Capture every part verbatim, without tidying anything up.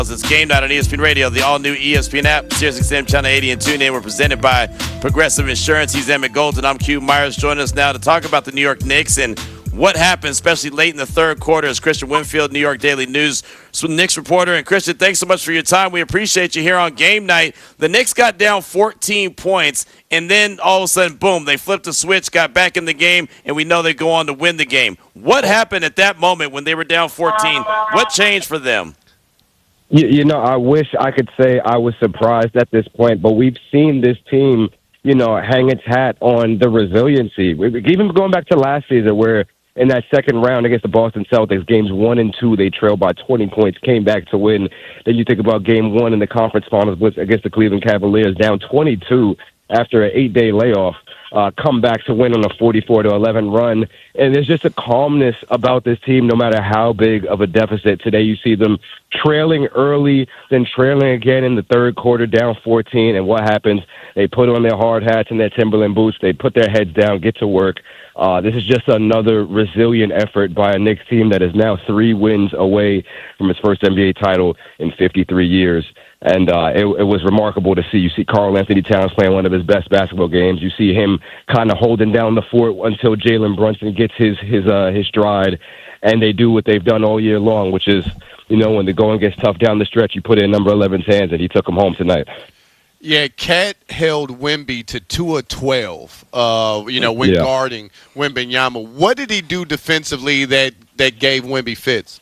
It's Game Night on E S P N Radio, the all-new E S P N app, Sirius X M Channel eighty, and TuneIn. We're presented by Progressive Insurance. He's Emmett Golden. I'm Q Myers. Joining us now to talk about the New York Knicks and what happened, especially late in the third quarter, is Christian Winfield, New York Daily News Knicks reporter. And Christian, thanks so much for your time. We appreciate you here on Game Night. The Knicks got down fourteen points, and then all of a sudden, boom, they flipped the switch, got back in the game, and we know they go on to win the game. What happened at that moment when they were down fourteen? What changed for them? You, you know, I wish I could say I was surprised at this point, but we've seen this team, you know, hang its hat on the resiliency. We, even going back to last season where in that second round against the Boston Celtics, games one and two, they trailed by twenty points, came back to win. Then you think about game one in the conference finals against the Cleveland Cavaliers, down twenty-two after an eight-day layoff. Uh, come back to win on a forty-four to eleven run. And there's just a calmness about this team no matter how big of a deficit. Today you see them trailing early, then trailing again in the third quarter, down fourteen. And what happens? They put on their hard hats and their Timberland boots. They put their heads down, get to work. Uh, this is just another resilient effort by a Knicks team that is now three wins away from its first N B A title in fifty-three years. And uh, it, it was remarkable to see. You see Karl Anthony Towns playing one of his best basketball games. You see him kind of holding down the fort until Jalen Brunson gets his his uh, his stride, and they do what they've done all year long, which is, you know, when the going gets tough down the stretch, you put it in number eleven's hands, and he took him home tonight. Yeah, Cat held Wemby to two of twelve, uh, you know, when yeah. guarding Wembanyama. What did he do defensively that, that gave Wemby fits?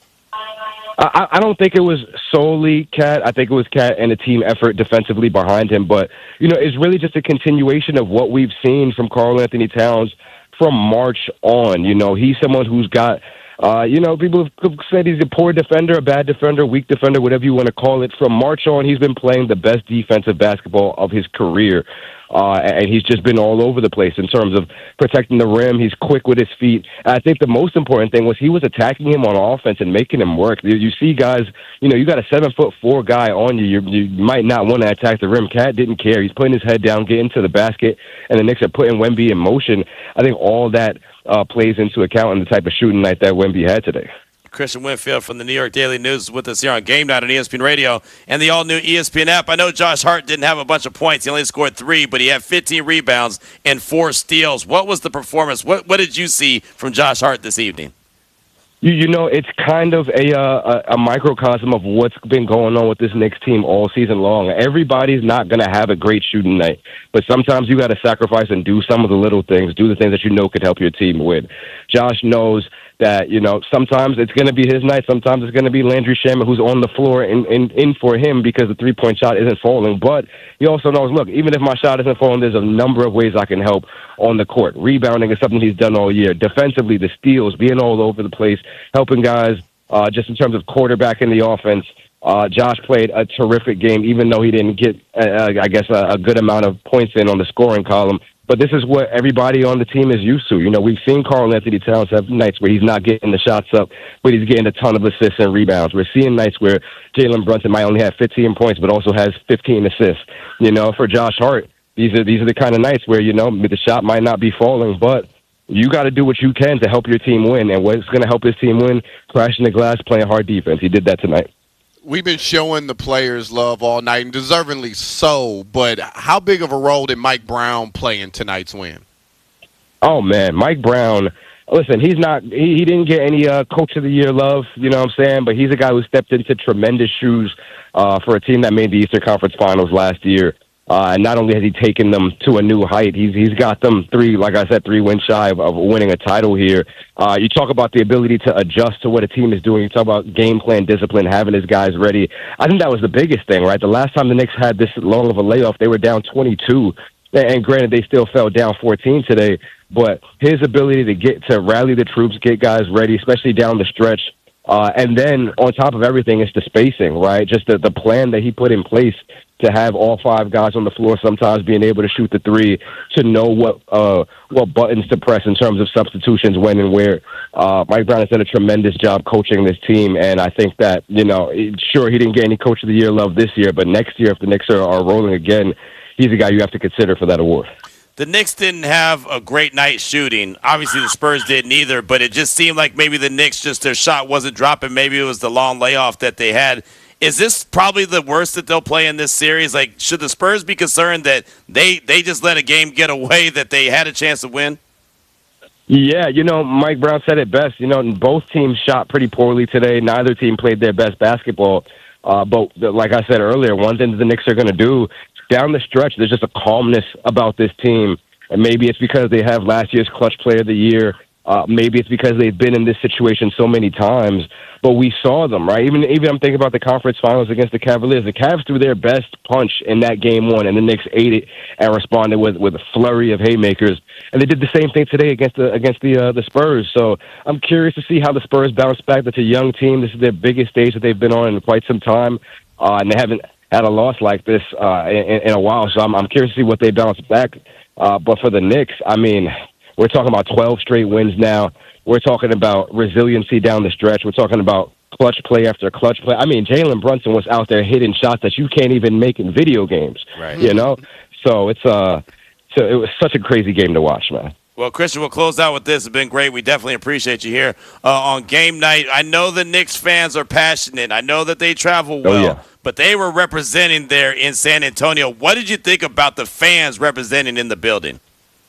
I, I don't think it was solely Cat. I think it was Cat and a team effort defensively behind him. But, you know, it's really just a continuation of what we've seen from Karl Anthony Towns from March on. You know, he's someone who's got, uh, you know, people have said he's a poor defender, a bad defender, weak defender, whatever you want to call it. From March on, he's been playing the best defensive basketball of his career. Uh, and he's just been all over the place in terms of protecting the rim. He's quick with his feet. And I think the most important thing was he was attacking him on offense and making him work. You, you see guys, you know, you got a seven foot four guy on you. You, you might not want to attack the rim. Cat didn't care. He's putting his head down, getting to the basket, and the Knicks are putting Wemby in motion. I think all that uh, plays into account in the type of shooting night that Wemby had today. Christian Winfield from the New York Daily News is with us here on Game Night on E S P N Radio and the all-new E S P N app. I know Josh Hart didn't have a bunch of points. He only scored three, but he had fifteen rebounds and four steals. What was the performance? What what did you see from Josh Hart this evening? You, you know, it's kind of a, uh, a a microcosm of what's been going on with this Knicks team all season long. Everybody's not going to have a great shooting night, but sometimes you got to sacrifice and do some of the little things, do the things that you know could help your team win. Josh knows that, you know, sometimes it's going to be his night. Sometimes it's going to be Landry Shamet who's on the floor in, in, in for him because the three-point shot isn't falling. But he also knows, look, even if my shot isn't falling, there's a number of ways I can help on the court. Rebounding is something he's done all year. Defensively, the steals, being all over the place, helping guys uh, just in terms of quarterback in the offense. Uh, Josh played a terrific game, even though he didn't get, uh, I guess, a, a good amount of points in on the scoring column. But this is what everybody on the team is used to. You know, we've seen Karl Anthony Towns have nights where he's not getting the shots up, but he's getting a ton of assists and rebounds. We're seeing nights where Jalen Brunson might only have fifteen points, but also has fifteen assists. You know, for Josh Hart, these are these are the kind of nights where, you know, the shot might not be falling, but you got to do what you can to help your team win. And what's going to help his team win? Crashing the glass, playing hard defense. He did that tonight. We've been showing the players love all night, and deservingly so, but how big of a role did Mike Brown play in tonight's win? Oh, man, Mike Brown, listen, he's not, he, he didn't get any uh, Coach of the Year love, you know what I'm saying, but he's a guy who stepped into tremendous shoes uh, for a team that made the Eastern Conference Finals last year. Uh, and not only has he taken them to a new height, he's he's got them three, like I said, three wins shy of, of winning a title here. Uh, you talk about the ability to adjust to what a team is doing. You talk about game plan, discipline, having his guys ready. I think that was the biggest thing, right? The last time the Knicks had this long of a layoff, they were down twenty-two. And granted, they still fell down fourteen today. But his ability to get to rally the troops, get guys ready, especially down the stretch. Uh, and then on top of everything, it's the spacing, right? Just the, the plan that he put in place to have all five guys on the floor, sometimes being able to shoot the three, to know what uh, what buttons to press in terms of substitutions, when and where. Uh, Mike Brown has done a tremendous job coaching this team, and I think that, you know, sure, he didn't get any Coach of the Year love this year, but next year, if the Knicks are, are rolling again, he's a guy you have to consider for that award. The Knicks didn't have a great night shooting. Obviously, the Spurs didn't either, but it just seemed like maybe the Knicks, just their shot wasn't dropping. Maybe it was the long layoff that they had. is this probably the worst that they'll play in this series? Like, should the Spurs be concerned that they, they just let a game get away that they had a chance to win? Yeah, you know, Mike Brown said it best. You know, both teams shot pretty poorly today. Neither team played their best basketball. Uh, but like I said earlier, one thing that the Knicks are going to do down the stretch, there's just a calmness about this team. And maybe it's because they have last year's clutch player of the year. Uh, maybe it's because they've been in this situation so many times, but we saw them, right? Even even I'm thinking about the conference finals against the Cavaliers. The Cavs threw their best punch in that game one, and the Knicks ate it and responded with, with a flurry of haymakers. And they did the same thing today against the against the uh, the Spurs. So I'm curious to see how the Spurs bounce back. That's a young team. This is their biggest stage that they've been on in quite some time, uh, and they haven't had a loss like this uh, in, in a while. So I'm, I'm curious to see what they bounce back. Uh, but for the Knicks, I mean, we're talking about twelve straight wins now. We're talking about resiliency down the stretch. We're talking about clutch play after clutch play. I mean, Jalen Brunson was out there hitting shots that you can't even make in video games. Right. You know, so it's uh, so it was such a crazy game to watch, man. Well, Christian, we'll close out with this. It's been great. We definitely appreciate you here uh, on game night. I know the Knicks fans are passionate. I know that they travel well, oh, yeah. but they were representing there in San Antonio. What did you think about the fans representing in the building?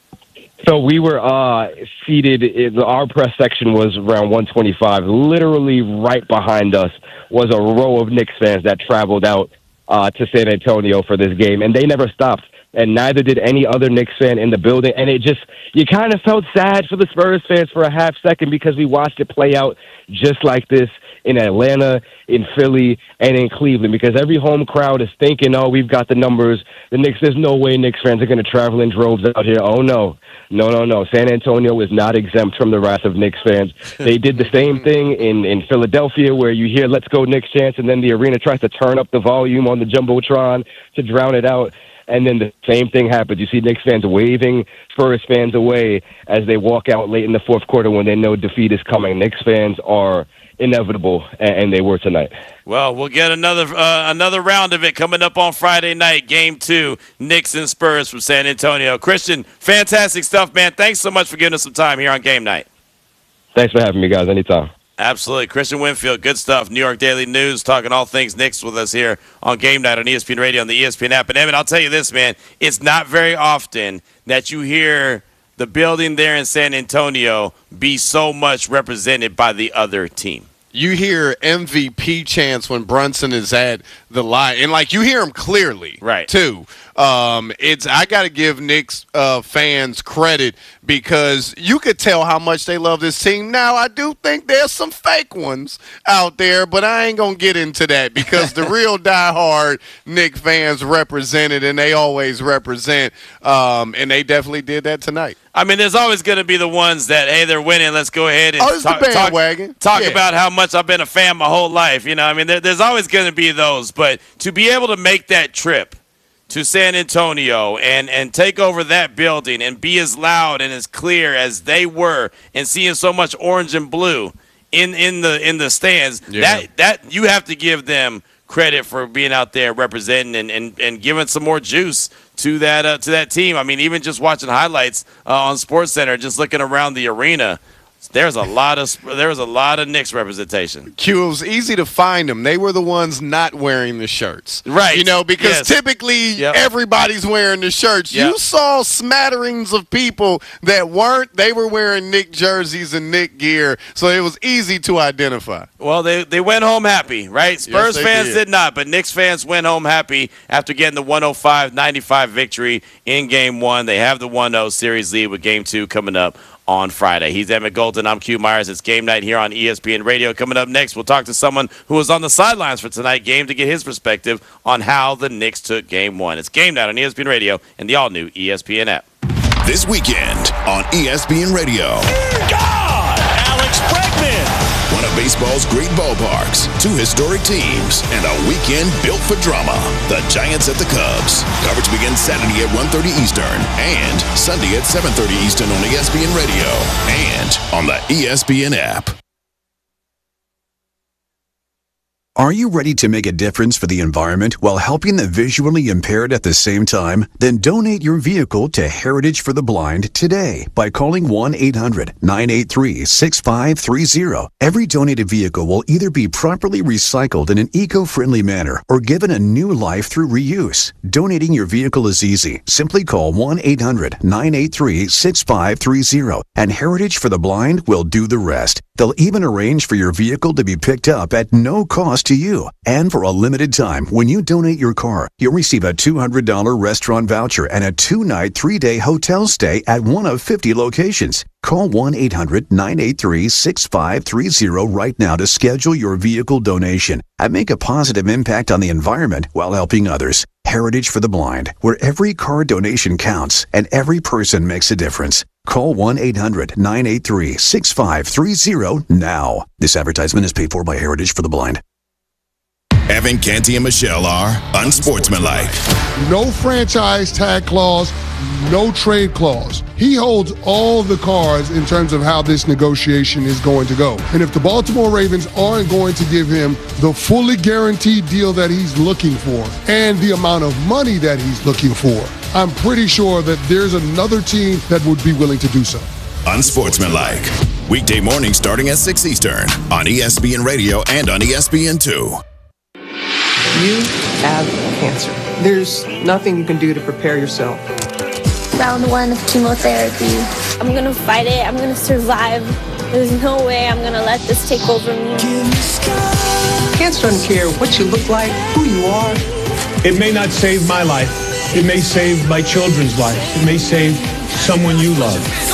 So we were uh, seated, in, our press section was around one twenty-five. Literally right behind us was a row of Knicks fans that traveled out uh, to San Antonio for this game, and they never stopped. And neither did any other Knicks fan in the building. And it just, you kind of felt sad for the Spurs fans for a half second because we watched it play out just like this in Atlanta, in Philly, and in Cleveland, because every home crowd is thinking, oh, we've got the numbers. The Knicks, there's no way Knicks fans are going to travel in droves out here. Oh, no. No, no, no. San Antonio is not exempt from the wrath of Knicks fans. They did the same thing in, in Philadelphia where you hear, let's go Knicks chants, and then the arena tries to turn up the volume on the Jumbotron to drown it out. And then the same thing happens. You see Knicks fans waving Spurs fans away as they walk out late in the fourth quarter when they know defeat is coming. Knicks fans are inevitable, and they were tonight. Well, we'll get another uh, another round of it coming up on Friday night, game two, Knicks and Spurs from San Antonio. Christian, fantastic stuff, man. Thanks so much for giving us some time here on game night. Thanks for having me, guys. Anytime. Absolutely. Christian Winfield, good stuff. New York Daily News, talking all things Knicks with us here on Game Night on E S P N Radio, on the E S P N app. And, Evan, I'll tell you this, man. It's not very often that you hear the building there in San Antonio be so much represented by the other team. You hear M V P chants when Brunson is at the line, and like you hear him clearly, right? Too. Um, it's I got to give Knicks uh, fans credit because you could tell how much they love this team. Now I do think there's some fake ones out there, but I ain't gonna get into that because the real diehard Knicks fans represented, and they always represent, um, and they definitely did that tonight. I mean, there's always going to be the ones that, hey, they're winning. Let's go ahead and oh, it's talk, the bandwagon. talk, talk yeah. about how much I've been a fan my whole life. You know, I mean, there, there's always going to be those. But to be able to make that trip to San Antonio and, and take over that building and be as loud and as clear as they were and seeing so much orange and blue in, in the in the stands, yeah. that that you have to give them credit for being out there representing and, and, and giving some more juice to that uh, to that team. I mean, even just watching highlights uh, on SportsCenter, just looking around the arena, there's a lot of there was a lot of Knicks representation. Q, it was easy to find them. They were the ones not wearing the shirts, right? You know, because yes. typically yep. everybody's wearing the shirts. Yep. You saw smatterings of people that weren't. They were wearing Knick jerseys and Knick gear, so it was easy to identify. Well, they they went home happy, right? Spurs yes, fans did. did not, but Knicks fans went home happy after getting the one oh five ninety-five victory in Game One. They have the one oh series lead with Game Two coming up on Friday. He's Emmett Golden. I'm Q Myers. It's Game Night here on E S P N Radio. Coming up next, we'll talk to someone who was on the sidelines for tonight's game to get his perspective on how the Knicks took Game One. It's Game Night on E S P N Radio and the all-new E S P N app. This weekend on E S P N Radio. God! Alex Bregman! One of baseball's great ballparks, two historic teams, and a weekend built for drama. The Giants at the Cubs. Coverage begins Saturday at one thirty Eastern and Sunday at seven thirty Eastern on E S P N Radio and on the E S P N app. Are you ready to make a difference for the environment while helping the visually impaired at the same time? Then donate your vehicle to Heritage for the Blind today by calling one eight hundred nine eight three six five three zero. Every donated vehicle will either be properly recycled in an eco-friendly manner or given a new life through reuse. Donating your vehicle is easy. Simply call one eight hundred nine eight three six five three zero and Heritage for the Blind will do the rest. They'll even arrange for your vehicle to be picked up at no cost to you. And for a limited time, when you donate your car, you'll receive a two hundred dollars restaurant voucher and a two-night, three-day hotel stay at one of fifty locations. Call one eight hundred nine eight three six five three zero right now to schedule your vehicle donation and make a positive impact on the environment while helping others. Heritage for the Blind, where every car donation counts and every person makes a difference. Call one eight hundred nine eight three six five three zero now. This advertisement is paid for by Heritage for the Blind. Evan Canty and Michelle are unsportsmanlike. No franchise tag clause, no trade clause. He holds all the cards in terms of how this negotiation is going to go. And if the Baltimore Ravens aren't going to give him the fully guaranteed deal that he's looking for and the amount of money that he's looking for, I'm pretty sure that there's another team that would be willing to do so. Unsportsmanlike. Weekday morning starting at six Eastern on E S P N Radio and on E S P N two. You have cancer. There's nothing you can do to prepare yourself. Round one of chemotherapy. I'm gonna fight it. I'm gonna survive. There's no way I'm gonna let this take over me. Cancer doesn't care what you look like, who you are. It may not save my life. It may save my children's lives. It may save someone you love.